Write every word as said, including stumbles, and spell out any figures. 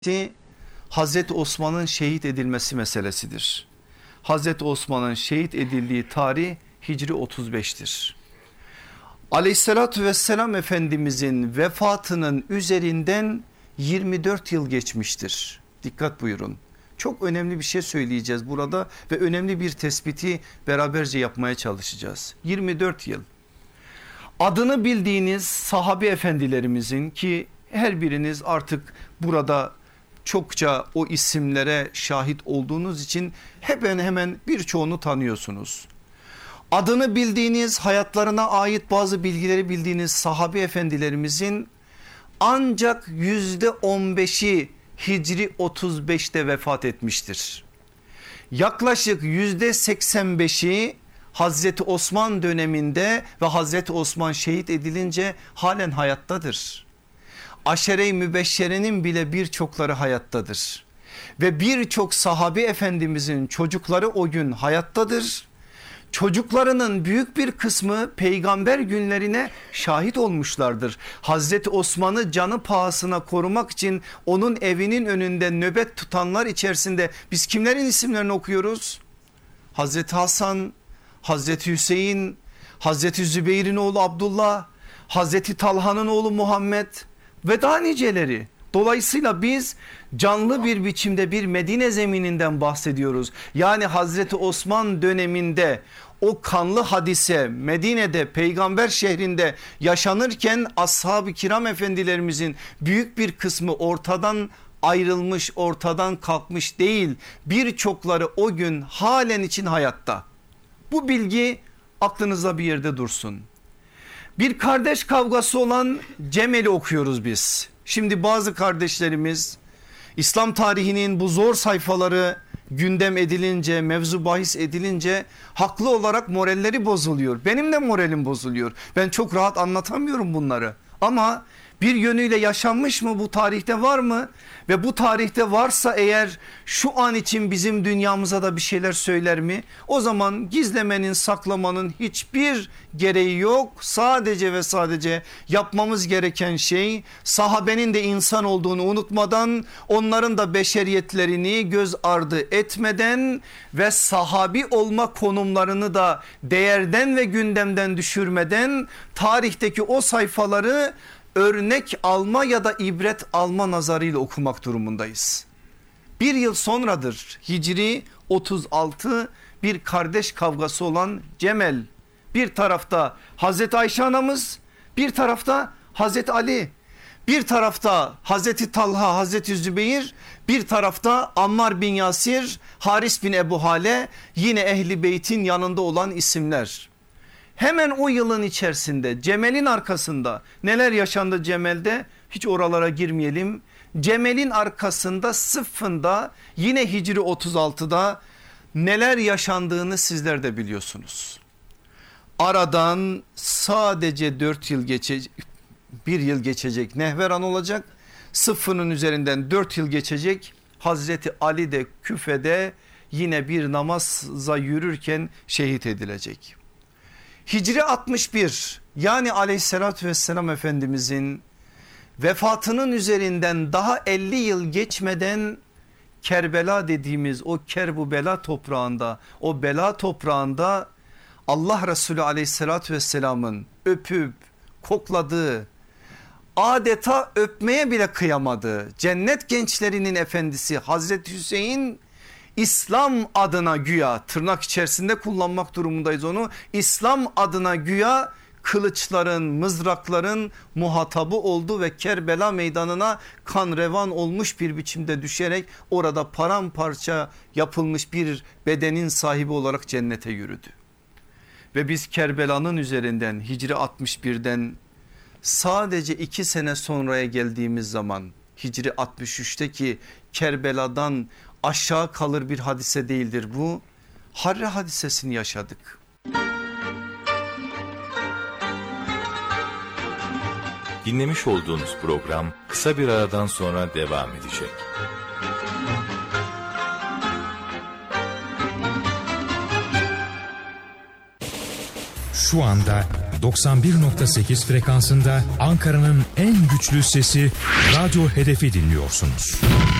Hazreti Osman'ın şehit edilmesi meselesidir. Hazreti Osman'ın şehit edildiği tarih Hicri otuz beş'tir. Aleyhissalatü vesselam Efendimizin vefatının üzerinden yirmi dört yıl geçmiştir. Dikkat buyurun. Çok önemli bir şey söyleyeceğiz burada ve önemli bir tespiti beraberce yapmaya çalışacağız. yirmi dört yıl. Adını bildiğiniz sahabe efendilerimizin, ki her biriniz artık burada çokça o isimlere şahit olduğunuz için hemen hemen birçoğunu tanıyorsunuz. Adını bildiğiniz, hayatlarına ait bazı bilgileri bildiğiniz sahabe efendilerimizin ancak yüzde on beş'i Hicri otuz beş'te vefat etmiştir. Yaklaşık yüzde seksen beş'i Hazreti Osman döneminde ve Hazreti Osman şehit edilince halen hayattadır. Aşere-i Mübeşşere'nin bile birçokları hayattadır. Ve birçok sahabe efendimizin çocukları o gün hayattadır. Çocuklarının büyük bir kısmı peygamber günlerine şahit olmuşlardır. Hazreti Osman'ı canı pahasına korumak için onun evinin önünde nöbet tutanlar içerisinde biz kimlerin isimlerini okuyoruz? Hazreti Hasan, Hazreti Hüseyin, Hazreti Zübeyir'in oğlu Abdullah, Hazreti Talha'nın oğlu Muhammed ve daha niceleri. Dolayısıyla biz canlı bir biçimde bir Medine zemininden bahsediyoruz. Yani Hazreti Osman döneminde o kanlı hadise Medine'de, peygamber şehrinde yaşanırken ashab-ı kiram efendilerimizin büyük bir kısmı ortadan ayrılmış, ortadan kalkmış değil. Birçokları o gün halen için hayatta. Bu bilgi aklınızda bir yerde dursun. Bir kardeş kavgası olan Cemel'i okuyoruz biz. Şimdi bazı kardeşlerimiz İslam tarihinin bu zor sayfaları gündem edilince, mevzu bahis edilince haklı olarak moralleri bozuluyor. Benim de moralim bozuluyor. Ben çok rahat anlatamıyorum bunları. Ama bir yönüyle yaşanmış mı, bu tarihte var mı? Ve bu tarihte varsa eğer şu an için bizim dünyamıza da bir şeyler söyler mi? O zaman gizlemenin, saklamanın hiçbir gereği yok. Sadece ve sadece yapmamız gereken şey sahabenin de insan olduğunu unutmadan, onların da beşeriyetlerini göz ardı etmeden ve sahabi olma konumlarını da değerden ve gündemden düşürmeden tarihteki o sayfaları örnek alma ya da ibret alma nazarıyla okumak durumundayız. Bir yıl sonradır Hicri otuz altı bir kardeş kavgası olan Cemel. Bir tarafta Hazreti Ayşe anamız, bir tarafta Hazreti Ali, bir tarafta Hazreti Talha, Hazreti Zübeyir, bir tarafta Ammar bin Yasir, Haris bin Ebu Hale, yine Ehli Beyt'in yanında olan isimler. Hemen o yılın içerisinde Cemel'in arkasında neler yaşandı Cemel'de hiç oralara girmeyelim. Cemel'in arkasında Sıffın'da yine Hicri otuz altıda neler yaşandığını sizler de biliyorsunuz. Aradan sadece dört yıl geçecek, bir yıl geçecek, Nehveran olacak. Sıffın'ın üzerinden dört yıl geçecek. Hazreti Ali de Küfe'de yine bir namaza yürürken şehit edilecek. Hicri altmış bir, yani aleyhissalatü vesselam Efendimizin vefatının üzerinden daha elli yıl geçmeden Kerbela dediğimiz o Kerbu Bela toprağında, o bela toprağında Allah Resulü aleyhissalatü vesselamın öpüp kokladığı, adeta öpmeye bile kıyamadığı cennet gençlerinin efendisi Hazreti Hüseyin, İslam adına güya, tırnak içerisinde kullanmak durumundayız onu, İslam adına güya kılıçların, mızrakların muhatabı oldu ve Kerbela meydanına kan revan olmuş bir biçimde düşerek orada paramparça yapılmış bir bedenin sahibi olarak cennete yürüdü. Ve biz Kerbela'nın üzerinden Hicri altmış birden sadece iki sene sonraya geldiğimiz zaman Hicri altmış üçteki Kerbela'dan aşağı kalır bir hadise değildir bu. Harre hadisesini yaşadık. Dinlemiş olduğunuz program kısa bir aradan sonra devam edecek. Şu anda doksan bir nokta sekiz frekansında Ankara'nın en güçlü sesi Radyo Hedef'i dinliyorsunuz.